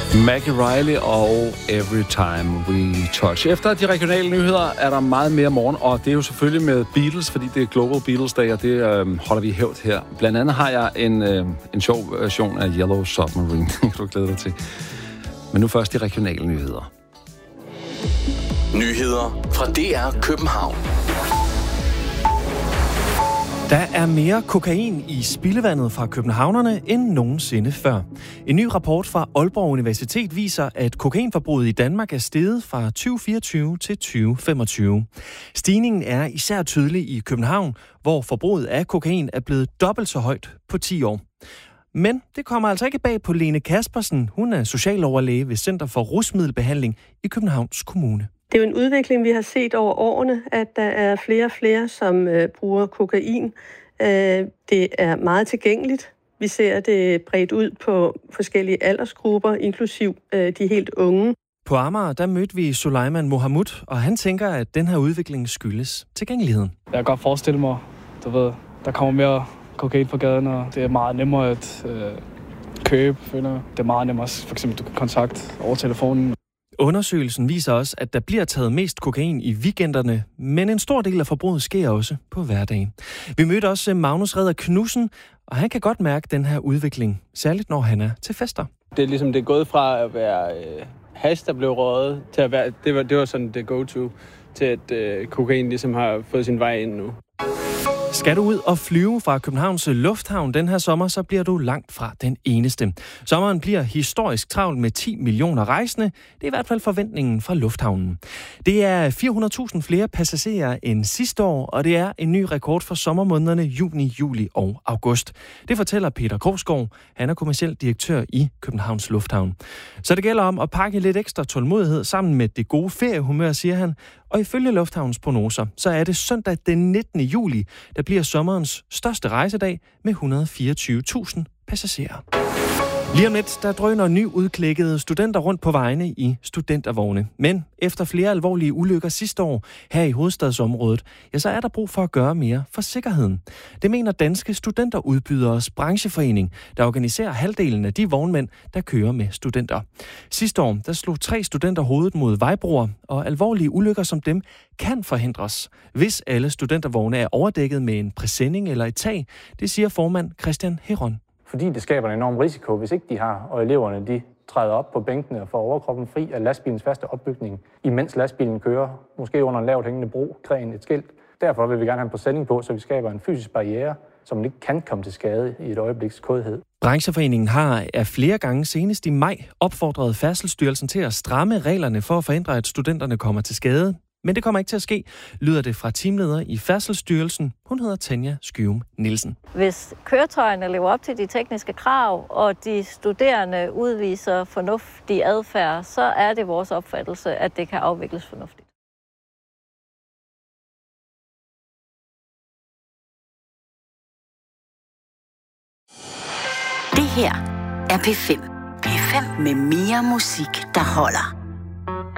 Maggie Riley og Every Time We Touch. Efter de regionale nyheder er der meget mere morgen, og det er jo selvfølgelig med Beatles, fordi det er Global Beatles Day, og det holder vi i hævd her. Blandt andet har jeg en sjov version af Yellow Submarine, kan du glæde dig til. Men nu først de regionale nyheder. Nyheder fra DR København. Der er mere kokain i spildevandet fra københavnerne end nogensinde før. En ny rapport fra Aalborg Universitet viser, at kokainforbruget i Danmark er steget fra 2024 til 2025. Stigningen er især tydelig i København, hvor forbruget af kokain er blevet dobbelt så højt på 10 år. Men det kommer altså ikke bag på Lene Kaspersen. Hun er socialoverlæge ved Center for Rusmiddelbehandling i Københavns Kommune. Det er jo en udvikling, vi har set over årene, at der er flere og flere, som bruger kokain. Det er meget tilgængeligt. Vi ser det bredt ud på forskellige aldersgrupper, inklusiv de helt unge. På Amager, der mødte vi Sulaiman Mohamud, og han tænker, at den her udvikling skyldes tilgængeligheden. Jeg kan godt forestille mig, der kommer mere kokain på gaden, og det er meget nemmere at købe, føler jeg. Det er meget nemmere, for eksempel du kan kontakte over telefonen. Undersøgelsen viser også, at der bliver taget mest kokain i weekenderne, men en stor del af forbruget sker også på hverdagen. Vi mødte også Magnus Redder Knudsen, og han kan godt mærke den her udvikling, særligt når han er til fester. Det er ligesom det er gået fra at være hash, der blev røget, til at være, det var sådan det go-to, til at kokain ligesom har fået sin vej ind nu. Skal du ud og flyve fra Københavns Lufthavn den her sommer, så bliver du langt fra den eneste. Sommeren bliver historisk travl med 10 millioner rejsende. Det er i hvert fald forventningen fra lufthavnen. Det er 400.000 flere passagerer end sidste år, og det er en ny rekord for sommermånederne juni, juli og august. Det fortæller Peter Krogsgaard. Han er kommerciel direktør i Københavns Lufthavn. Så det gælder om at pakke lidt ekstra tålmodighed sammen med det gode feriehumør, siger han. Og ifølge Lufthavns prognoser, så er det søndag den 19. juli, der bliver sommerens største rejsedag med 124.000 passagerer. Lige om lidt, der drøner nyudklækkede studenter rundt på vejene i studentervogne. Men efter flere alvorlige ulykker sidste år her i hovedstadsområdet, ja, så er der brug for at gøre mere for sikkerheden. Det mener Danske Studenterudbyderes brancheforening, der organiserer halvdelen af de vognmænd, der kører med studenter. Sidste år, der slog 3 studenter hovedet mod vejbroer, og alvorlige ulykker som dem kan forhindres, hvis alle studentervogne er overdækket med en præsending eller et tag. Det siger formand Christian Heron. Fordi det skaber en enorm risiko, hvis ikke de har, og eleverne de træder op på bænkene og får overkroppen fri af lastbilens faste opbygning, imens lastbilen kører, måske under en lavt hængende bro, gren, et skilt. Derfor vil vi gerne have en præsending på, så vi skaber en fysisk barriere, som man ikke kan komme til skade i et øjebliks kodhed. Brancheforeningen har af flere gange senest i maj opfordret Færdselsstyrelsen til at stramme reglerne for at forhindre, at studenterne kommer til skade. Men det kommer ikke til at ske, lyder det fra teamleder i Færdselsstyrelsen. Hun hedder Tanja Skyum Nielsen. Hvis køretøjerne lever op til de tekniske krav, og de studerende udviser fornuftig adfærd, så er det vores opfattelse, at det kan afvikles fornuftigt. Det her er P5. P5 med mere musik, der holder.